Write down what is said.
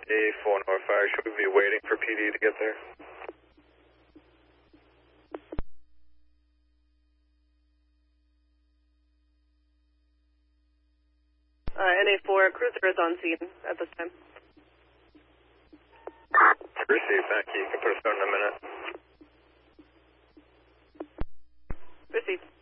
A4 North Fire, should we be waiting for PD to get there? NA4, cruiser is on scene at this time. Receive, thank you. You can put us down in a minute. Received.